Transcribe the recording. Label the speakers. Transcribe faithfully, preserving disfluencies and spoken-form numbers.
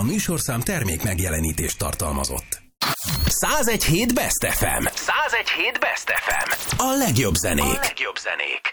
Speaker 1: A műsorszám termék megjelenítést tartalmazott. száz egy hét Best ef em. száz egy hét Best ef em. A legjobb zenék. A legjobb zenék.